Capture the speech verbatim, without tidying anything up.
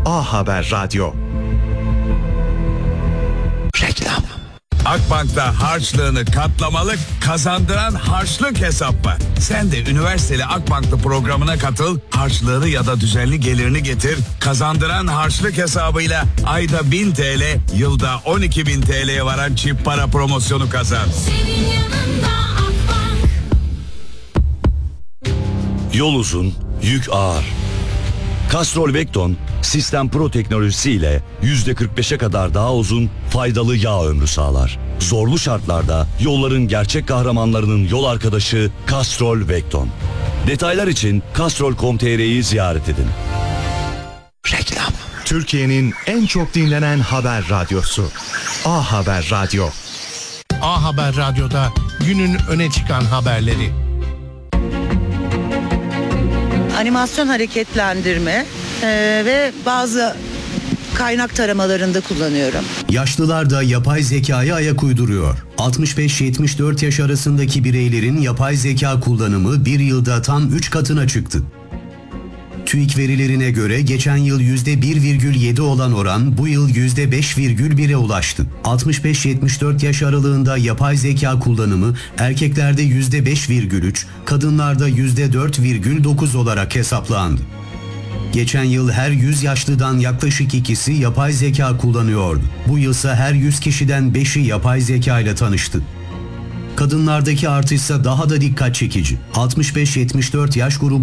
A Haber Radyo. Reklam. Akbank'ta harçlığını katlamalı, kazandıran harçlık hesap var. Sen de üniversiteli Akbank'lı programına katıl, harçlığını ya da düzenli gelirini getir. Kazandıran harçlık hesabıyla ayda bin T L, yılda on iki bin T L'ye varan çift para promosyonu kazan. Senin yanında Akbank. Yol uzun, yük ağır. Castrol Vecton, Sistem Pro teknolojisiyle yüzde kırk beşe kadar daha uzun, faydalı yağ ömrü sağlar. Zorlu şartlarda yolların gerçek kahramanlarının yol arkadaşı Castrol Vecton. Detaylar için castrol nokta com nokta t r'yi ziyaret edin. Reklam. Türkiye'nin en çok dinlenen haber radyosu. A Haber Radyo. A Haber Radyo'da günün öne çıkan haberleri. Animasyon hareketlendirme e, ve bazı kaynak taramalarında kullanıyorum. Yaşlılar da yapay zekaya ayak uyduruyor. altmış beş yetmiş dört yaş arasındaki bireylerin yapay zeka kullanımı bir yılda tam üç katına çıktı. TÜİK verilerine göre geçen yıl yüzde bir virgül yedi olan oran bu yıl yüzde beş virgül bire ulaştı. altmış beş yetmiş dört yaş aralığında yapay zeka kullanımı erkeklerde yüzde beş virgül üç, kadınlarda yüzde dört virgül dokuz olarak hesaplandı. Geçen yıl her yüz yaşlıdan yaklaşık ikisi yapay zeka kullanıyordu. Bu yılsa her yüz kişiden beşi yapay zeka ile tanıştı. Kadınlardaki artışsa daha da dikkat çekici. altmış beş yetmiş dört yaş grubu